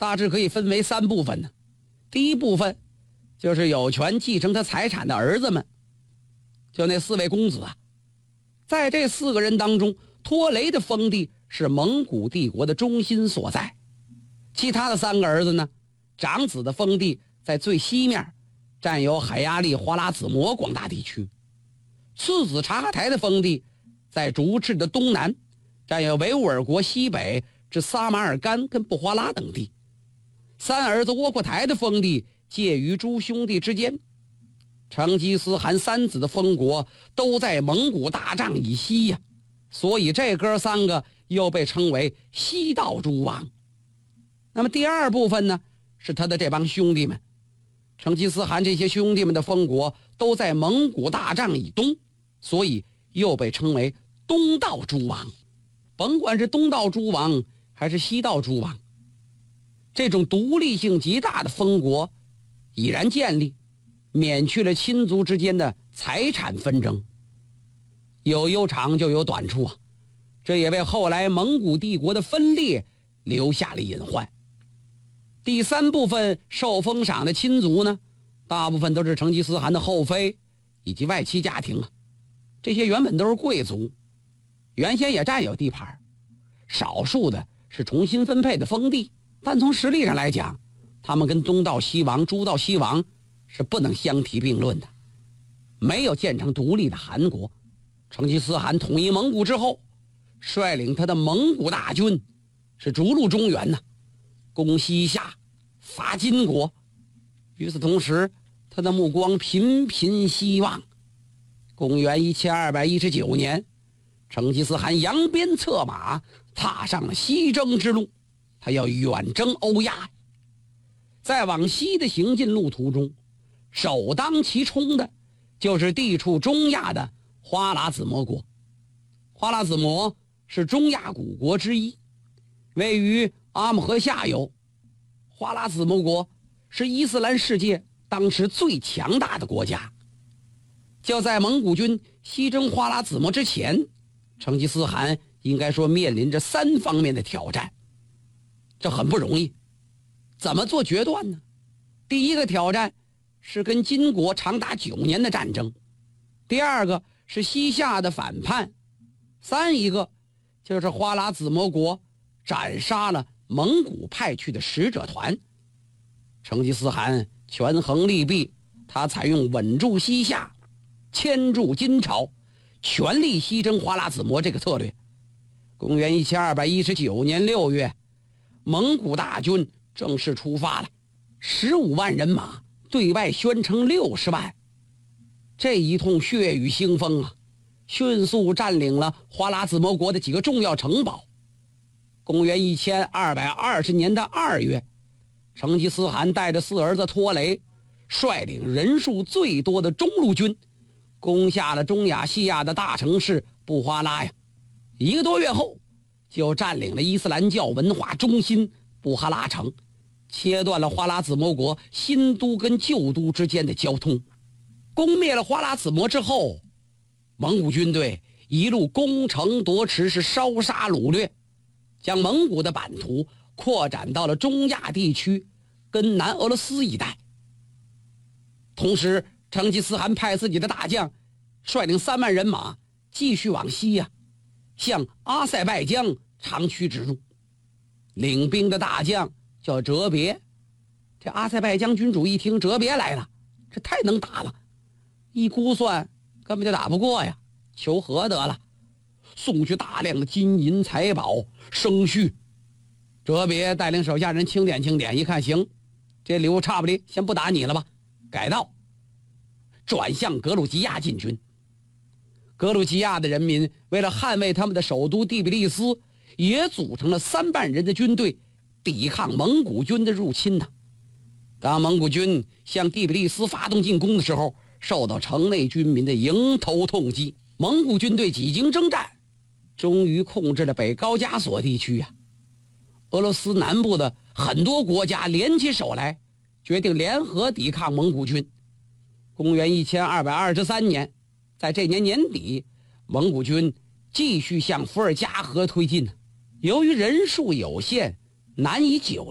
大致可以分为3部分呢。第一部分就是有权继承他财产的儿子们，就那4位公子啊。在这4个人当中，托雷的封地是蒙古帝国的中心所在，其他的3个儿子呢，长子的封地在最西面，占有海牙利花剌子模广大地区；次子察哈台的封地在竹赤的东南，占有维吾尔国西北至撒马尔干跟布华拉等地；三儿子窝阔台的封地介于诸兄弟之间。成吉思汗3子的封国都在蒙古大帐以西呀，所以这哥3个又被称为西道诸王。那么第二部分呢，是他的这帮兄弟们。成吉思汗这些兄弟们的封国都在蒙古大帐以东，所以又被称为东道诸王。甭管是东道诸王还是西道诸王，这种独立性极大的封国已然建立，免去了亲族之间的财产纷争。有悠长就有短处啊，这也为后来蒙古帝国的分裂留下了隐患。第3部分受封赏的亲族呢，大部分都是成吉思汗的后妃以及外戚家庭啊。这些原本都是贵族，原先也占有地盘，少数的是重新分配的封地，但从实力上来讲，他们跟东道西王、诸道西王是不能相提并论的。没有建成独立的汗国，成吉思汗统一蒙古之后，率领他的蒙古大军是逐鹿中原攻西夏，伐金国。与此同时，他的目光频频西望。公元1219年，成吉思汗扬鞭策马，踏上了西征之路，他要远征欧亚。在往西的行进路途中，首当其冲的就是地处中亚的花剌子模国。花剌子模是中亚古国之一，位于阿姆河下游。花剌子模国是伊斯兰世界当时最强大的国家。就在蒙古军西征花剌子模之前，成吉思汗应该说面临着3方面的挑战，这很不容易。怎么做决断呢？第一个挑战是跟金国长达9年的战争，第二个是西夏的反叛，一个就是花剌子模国斩杀了蒙古派去的使者团。成吉思汗权衡利弊，他采用稳住西夏，牵住金朝，全力西征花剌子模这个策略。公元1219年6月，蒙古大军正式出发了，15万人马，对外宣称60万。这一通血雨腥风啊，迅速占领了花剌子模国的几个重要城堡。公元1220年的2月，成吉思汗带着4儿子托雷，率领人数最多的中路军，攻下了中亚西亚的大城市布哈拉呀。1个多月后，就占领了伊斯兰教文化中心布哈拉城，切断了花剌子模国新都跟旧都之间的交通。攻灭了花剌子模之后，蒙古军队一路攻城夺池，是烧杀掳掠，将蒙古的版图扩展到了中亚地区跟南俄罗斯一带。同时，成吉思汗派自己的大将率领3万人马继续往西向阿塞拜疆长驱直入。领兵的大将叫哲别。这阿塞拜疆君主一听哲别来了，这太能打了，一估算根本就打不过呀，求和得了，送去大量的金银财宝生畜。哲别带领手下人清点清点，一看行，这礼物差不离，先不打你了吧，改道转向格鲁吉亚进军。格鲁吉亚的人民为了捍卫他们的首都第比利斯，也组成了3万人的军队，抵抗蒙古军的入侵。当蒙古军向第比利斯发动进攻的时候，受到城内军民的迎头痛击。蒙古军队几经征战，终于控制了北高加索地区俄罗斯南部的很多国家联起手来，决定联合抵抗蒙古军。公元1223年，在这年年底，蒙古军继续向伏尔加河推进。由于人数有限，难以久